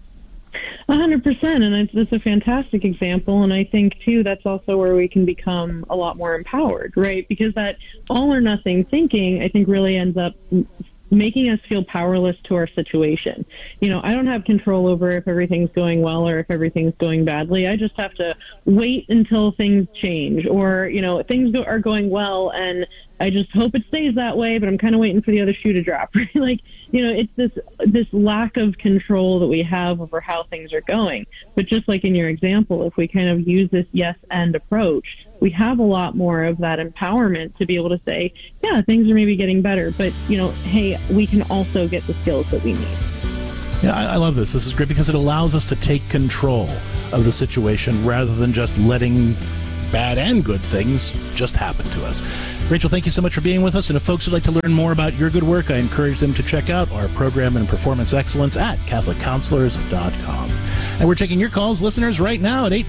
S19: 100%, and that's a fantastic example, and I think, too, that's also where we can become a lot more empowered, right? Because that all or nothing thinking, I think, really ends up making us feel powerless to our situation. I don't have control over if everything's going well or if everything's going badly. I just have to wait until things change, or, things are going well and I just hope it stays that way, but I'm kind of waiting for the other shoe to drop. Right? It's this lack of control that we have over how things are going. But just like in your example, if we kind of use this yes and approach, we have a lot more of that empowerment to be able to say, yeah, things are maybe getting better, but, hey, we can also get the skills that we need.
S9: Yeah, I love this. This is great because it allows us to take control of the situation rather than just letting bad and good things just happen to us. Rachel, thank you so much for being with us. And if folks would like to learn more about your good work, I encourage them to check out our program in performance excellence at CatholicCounselors.com. And we're taking your calls, listeners, right now at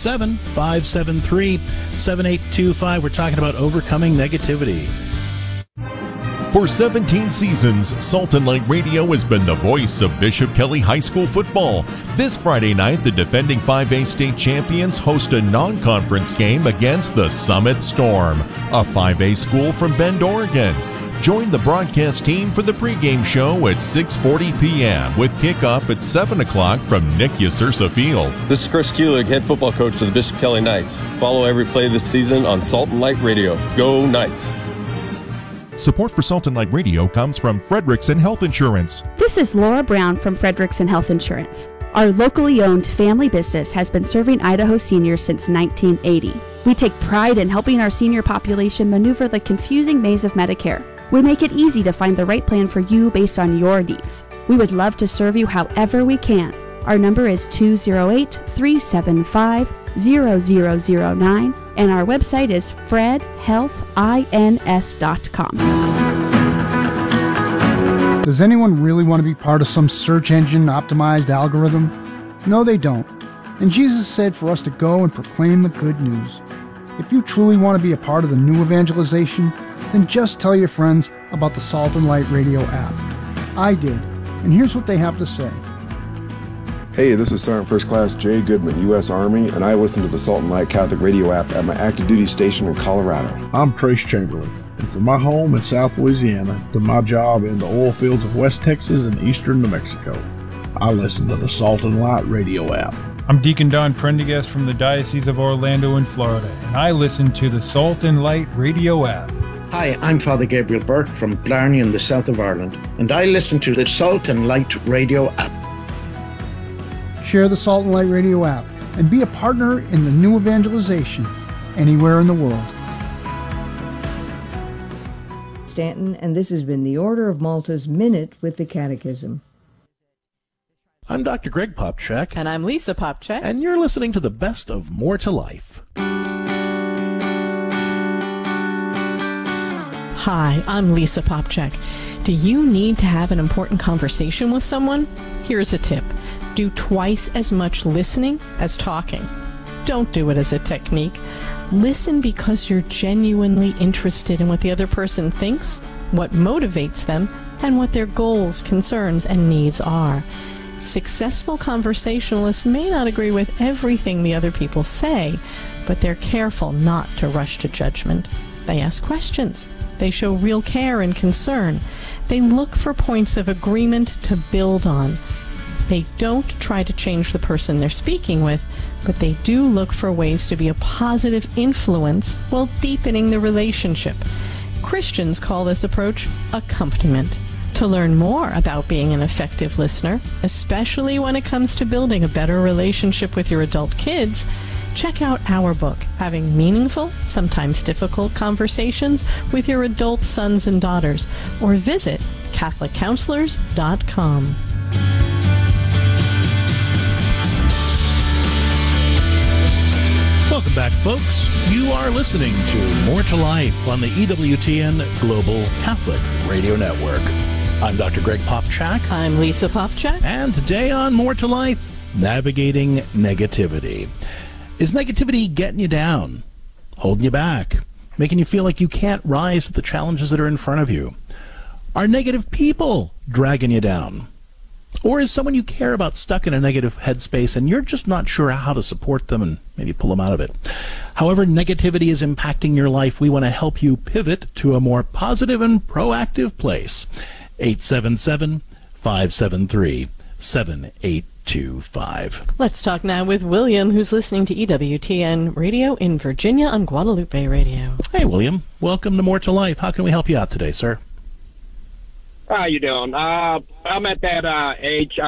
S9: 877-573-7825. We're talking about overcoming negativity.
S2: For 17 seasons, Salt and Light Radio has been the voice of Bishop Kelly High School football. This Friday night, the defending 5A state champions host a non-conference game against the Summit Storm, a 5A school from Bend, Oregon. Join the broadcast team for the pregame show at 6:40 p.m. with kickoff at 7 o'clock from Nick Yasursa Field.
S20: This is Chris Kulig, head football coach of the Bishop Kelly Knights. Follow every play this season on Salt and Light Radio. Go Knights!
S2: Support for Salt and Light Radio comes from Frederickson Health Insurance.
S21: This is Laura Brown from Frederickson Health Insurance. Our locally owned family business has been serving Idaho seniors since 1980. We take pride in helping our senior population maneuver the confusing maze of Medicare. We make it easy to find the right plan for you based on your needs. We would love to serve you however we can. Our number is 208-375-0009, and our website is fredhealthins.com.
S22: Does anyone really want to be part of some search engine optimized algorithm? No, they don't. And Jesus said for us to go and proclaim the good news. If you truly want to be a part of the new evangelization, then just tell your friends about the Salt and Light Radio app. I did, and here's what they have to say.
S23: Hey, this is Sergeant First Class Jay Goodman, U.S. Army, and I listen to the Salt and Light Catholic Radio app at my active duty station in Colorado.
S24: I'm Trace Chamberlain, and from my home in South Louisiana to my job in the oil fields of West Texas and eastern New Mexico, I listen to the Salt and Light Radio app.
S25: I'm Deacon Don Prendergast from the Diocese of Orlando in Florida, and I listen to the Salt and Light Radio app.
S26: Hi, I'm Father Gabriel Burke from Blarney in the south of Ireland, and I listen to the Salt and Light Radio app.
S22: Share the Salt and Light Radio app and be a partner in the new evangelization anywhere in the world.
S27: Stanton, and this has been the Order of Malta's Minute with the Catechism.
S9: I'm Dr. Greg Popchak.
S10: And I'm Lisa Popchak.
S9: And you're listening to the best of More to Life.
S10: Hi, I'm Lisa Popchak. Do you need to have an important conversation with someone? Here's a tip. Do twice as much listening as talking. Don't do it as a technique. Listen because you're genuinely interested in what the other person thinks, what motivates them, and what their goals, concerns, and needs are. Successful conversationalists may not agree with everything the other people say, but they're careful not to rush to judgment. They ask questions. They show real care and concern. They look for points of agreement to build on. They don't try to change the person they're speaking with, but they do look for ways to be a positive influence while deepening the relationship. Christians call this approach accompaniment. To learn more about being an effective listener, especially when it comes to building a better relationship with your adult kids, check out our book, Having Meaningful, Sometimes Difficult Conversations with Your Adult Sons and Daughters, or visit CatholicCounselors.com.
S9: Welcome back, folks. You are listening to More to Life on the EWTN Global Catholic Radio Network. I'm Dr. Greg Popchak.
S10: I'm Lisa Popchak.
S9: And today on More to Life, navigating negativity. Is negativity getting you down, holding you back, making you feel like you can't rise to the challenges that are in front of you? Are negative people dragging you down? Or is someone you care about stuck in a negative headspace and you're just not sure how to support them and maybe pull them out of it? However negativity is impacting your life, we want to help you pivot to a more positive and proactive place. 877-573-7825.
S10: Let's talk now with William, who's listening to EWTN Radio in Virginia on Guadalupe Radio.
S9: Hey, William. Welcome to More to Life. How can we help you out today, sir?
S1: How you doing? I'm at that age,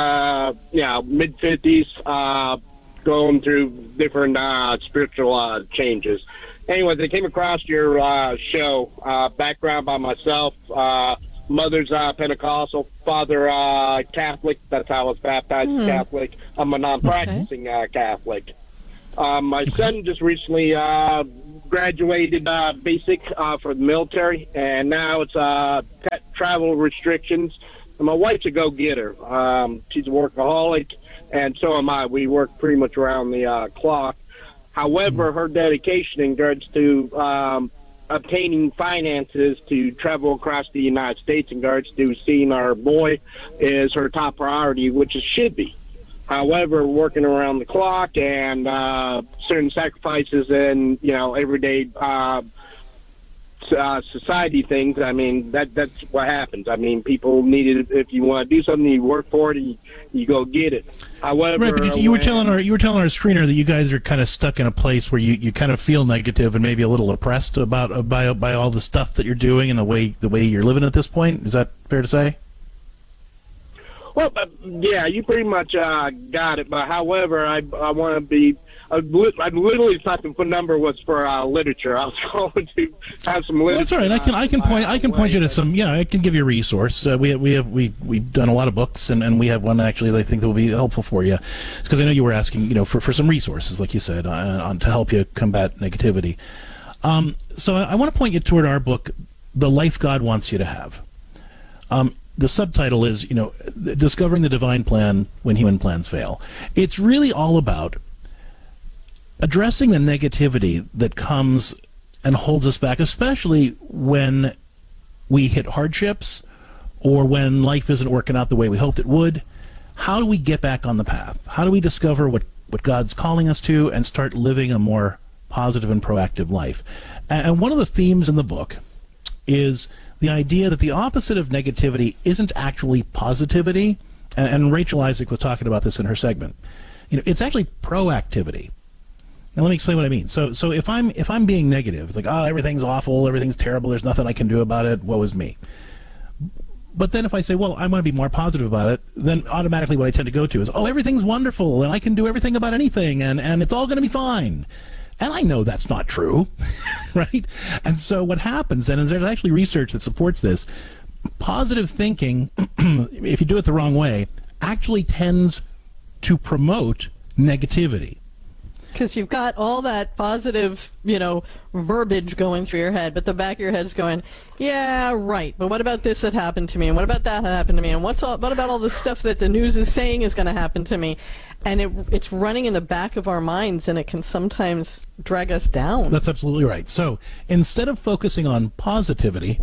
S1: mid-50s, going through different spiritual changes. Anyways, I came across your show, background by myself, mother's Pentecostal, father Catholic. That's how I was baptized Catholic. I'm a non-practicing Catholic. My son just recently graduated basic for the military, and now it's travel restrictions. And my wife's a go-getter. She's a workaholic, and so am I. We work pretty much around the clock. However, her dedication in regards to obtaining finances to travel across the United States in regards to seeing our boy is her top priority, which it should be. However, working around the clock and certain sacrifices and, everyday society things, I mean, that's what happens. I mean, people need it. If you want to do something, you work for it and you go get it. However,
S9: right, but you were telling our screener that you guys are kind of stuck in a place where you kind of feel negative and maybe a little oppressed by all the stuff that you're doing and the way you're living at this point. Is that fair to say?
S1: Well, yeah, you pretty much got it. But however, I want to be. I literally thought the number was for literature. I was going to have some literature. Well, that's
S9: all right. I can point you to some. Yeah, I can give you a resource. We've done a lot of books, and we have one actually that I think that will be helpful for you, because I know you were asking, for some resources, like you said, to help you combat negativity. So I want to point you toward our book, The Life God Wants You to Have. The subtitle is, Discovering the Divine Plan When Human Plans Fail. It's really all about addressing the negativity that comes and holds us back, especially when we hit hardships or when life isn't working out the way we hoped it would. How do we get back on the path? How do we discover what God's calling us to and start living a more positive and proactive life? And one of the themes in the book is the idea that the opposite of negativity isn't actually positivity, and Rachel Isaac was talking about this in her segment. It's actually proactivity. Now let me explain what I mean. So if I'm being negative, it's like, oh, everything's awful, everything's terrible, there's nothing I can do about it, woe is me. But then if I say, well, I want to be more positive about it, then automatically what I tend to go to is, oh, everything's wonderful, and I can do everything about anything, and it's all going to be fine. And I know that's not true, right? And so what happens, and there's actually research that supports this, positive thinking, if you do it the wrong way, actually tends to promote negativity.
S10: Because you've got all that positive, verbiage going through your head, but the back of your head's going, yeah, right, but what about this that happened to me, and what about that happened to me, and what about all the stuff that the news is saying is going to happen to me? And it's running in the back of our minds, and it can sometimes drag us down.
S9: That's absolutely right. So instead of focusing on positivity,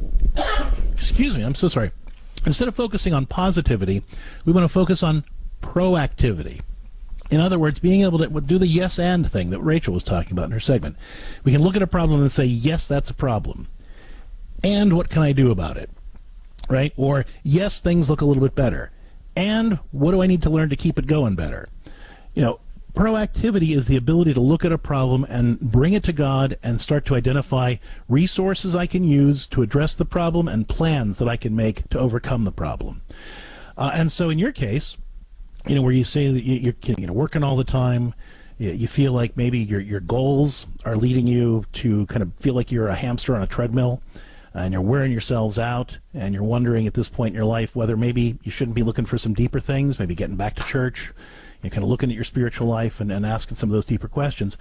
S9: excuse me, I'm so sorry. Instead of focusing on positivity, we want to focus on proactivity. In other words, being able to do the yes and thing that Rachel was talking about in her segment. We can look at a problem and say, yes, that's a problem. And what can I do about it? Right? Or, yes, things look a little bit better. And what do I need to learn to keep it going better? Proactivity is the ability to look at a problem and bring it to God and start to identify resources I can use to address the problem and plans that I can make to overcome the problem. And so in your case, where you say that you're working all the time, you feel like maybe your goals are leading you to kind of feel like you're a hamster on a treadmill, and you're wearing yourselves out, and you're wondering at this point in your life whether maybe you shouldn't be looking for some deeper things, maybe getting back to church, kind of looking at your spiritual life and asking some of those deeper questions.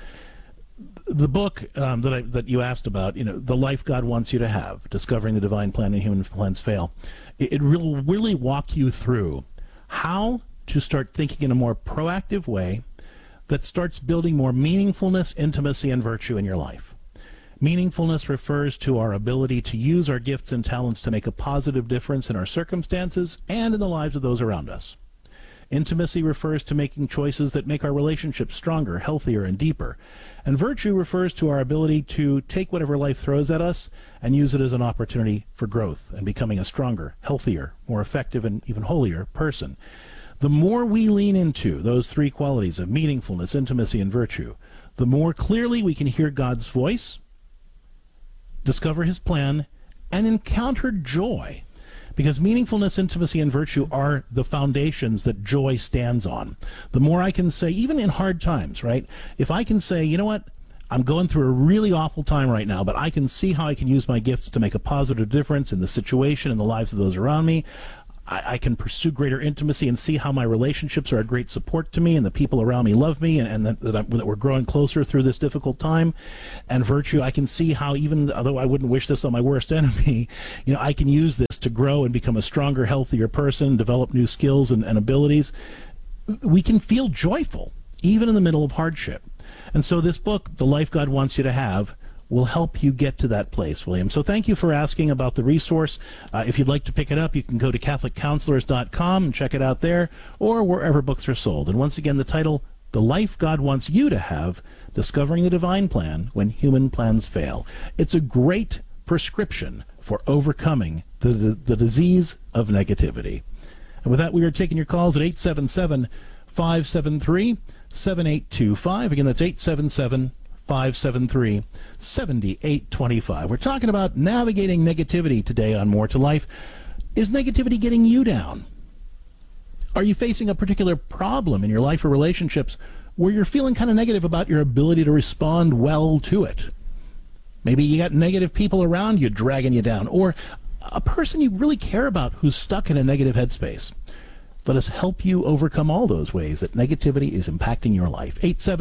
S9: The book that you asked about, The Life God Wants You to Have, Discovering the Divine Plan When Human Plans Fail, it will really walk you through how to start thinking in a more proactive way that starts building more meaningfulness, intimacy, and virtue in your life. Meaningfulness refers to our ability to use our gifts and talents to make a positive difference in our circumstances and in the lives of those around us. Intimacy refers to making choices that make our relationships stronger, healthier, and deeper. And virtue refers to our ability to take whatever life throws at us and use it as an opportunity for growth and becoming a stronger, healthier, more effective, and even holier person. The more we lean into those three qualities of meaningfulness, intimacy, and virtue, the more clearly we can hear God's voice, discover his plan, and encounter joy. Because meaningfulness, intimacy, and virtue are the foundations that joy stands on. The more I can say, even in hard times, right? If I can say, you know what, I'm going through a really awful time right now, but I can see how I can use my gifts to make a positive difference in the situation and the lives of those around me. I can pursue greater intimacy and see how my relationships are a great support to me and the people around me love me and that we're growing closer through this difficult time. And virtue, I can see how, even although I wouldn't wish this on my worst enemy, I can use this to grow and become a stronger, healthier person, develop new skills and abilities. We can feel joyful even in the middle of hardship. And so this book, The Life God Wants You to Have, will help you get to that place, William. So thank you for asking about the resource. If you'd like to pick it up, you can go to CatholicCounselors.com and check it out there, or wherever books are sold. And once again, the title, The Life God Wants You to Have, Discovering the Divine Plan When Human Plans Fail. It's a great prescription for overcoming the disease of negativity. And with that, we are taking your calls at 877-573-7825. Again, that's 877-573-7825. We're talking about navigating negativity today on More to Life. Is negativity getting you down? Are you facing a particular problem in your life or relationships where you're feeling kind of negative about your ability to respond well to it? Maybe you got negative people around you dragging you down, or a person you really care about who's stuck in a negative headspace. Let us help you overcome all those ways that negativity is impacting your life.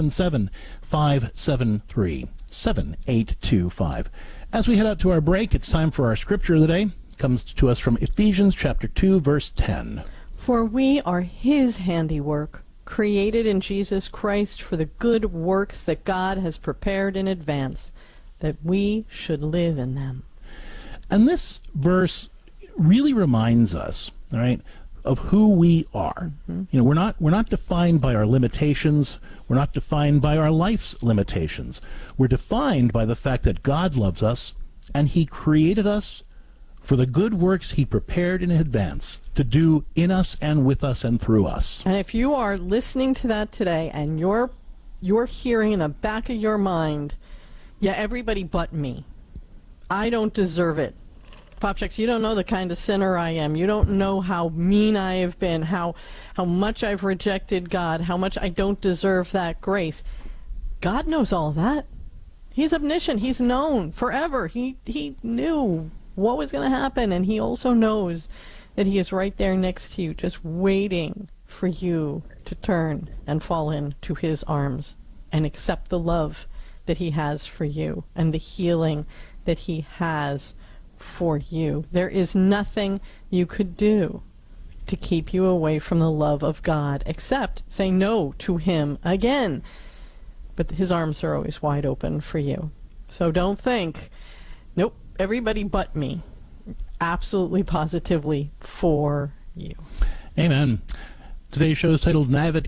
S9: 877-573-7825. As we head out to our break, it's time for our scripture of the day. It comes to us from Ephesians chapter 2, verse 10.
S10: For we are his handiwork, created in Jesus Christ for the good works that God has prepared in advance, that we should live in them.
S9: And this verse really reminds us, all right, of who we are. Mm-hmm. We're not defined by our limitations. We're not defined by our life's limitations. We're defined by the fact that God loves us and he created us for the good works he prepared in advance to do in us and with us and through us.
S10: And if you are listening to that today and you're hearing in the back of your mind, yeah, everybody but me. I don't deserve it. Popchicks, you don't know the kind of sinner I am. You don't know how mean I have been, how much I've rejected God, how much I don't deserve that grace. God knows all that. He's omniscient. He's known forever. He knew what was going to happen, and he also knows that he is right there next to you, just waiting for you to turn and fall into his arms and accept the love that he has for you and the healing that he has for you. There is nothing you could do to keep you away from the love of God except say no to him again. But his arms are always wide open for you. So don't think, nope, everybody but me. Absolutely, positively for you.
S9: Amen. Today's show is titled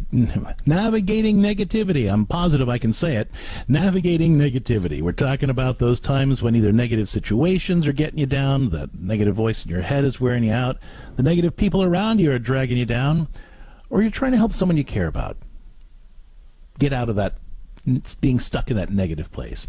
S9: Navigating Negativity. I'm positive I can say it. Navigating Negativity. We're talking about those times when either negative situations are getting you down, the negative voice in your head is wearing you out, the negative people around you are dragging you down, or you're trying to help someone you care about get out of that, being stuck in that negative place.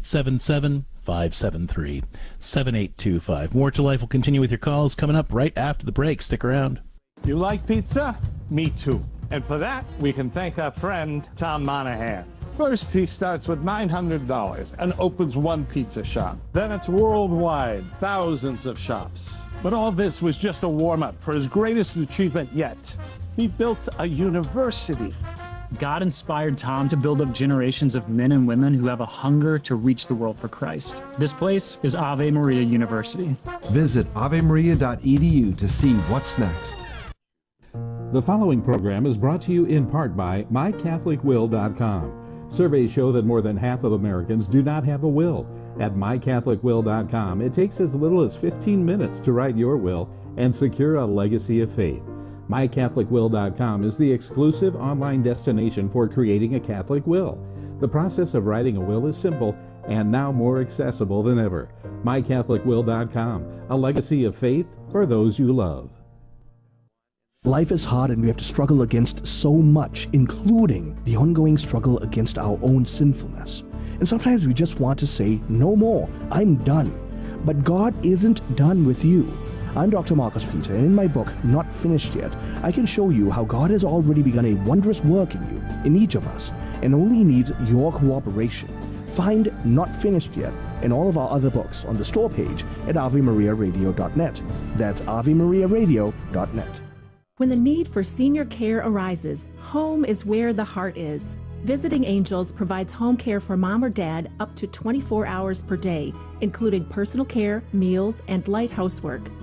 S9: 877-573-7825. More to Life will continue with your calls coming up right after the break. Stick around.
S13: You like pizza? Me too. And for that, we can thank our friend Tom Monahan. First, he starts with $900 and opens one pizza shop. Then it's worldwide, thousands of shops. But all this was just a warm-up for his greatest achievement yet. He built a university.
S14: God inspired Tom to build up generations of men and women who have a hunger to reach the world for Christ. This place is Ave Maria University.
S15: Visit avemaria.edu to see what's next.
S3: The following program is brought to you in part by MyCatholicWill.com. Surveys show that more than half of Americans do not have a will. At MyCatholicWill.com, it takes as little as 15 minutes to write your will and secure a legacy of faith. MyCatholicWill.com is the exclusive online destination for creating a Catholic will. The process of writing a will is simple and now more accessible than ever. MyCatholicWill.com, a legacy of faith for those you love.
S4: Life is hard and we have to struggle against so much, including the ongoing struggle against our own sinfulness. And sometimes we just want to say, no more, I'm done. But God isn't done with you. I'm Dr. Marcus Peter, and in my book, Not Finished Yet, I can show you how God has already begun a wondrous work in you, in each of us, and only needs your cooperation. Find Not Finished Yet and all of our other books on the store page at AveMariaRadio.net. That's AveMariaRadio.net.
S5: When the need for senior care arises, home is where the heart is. Visiting Angels provides home care for mom or dad up to 24 hours per day, including personal care, meals, and light housework.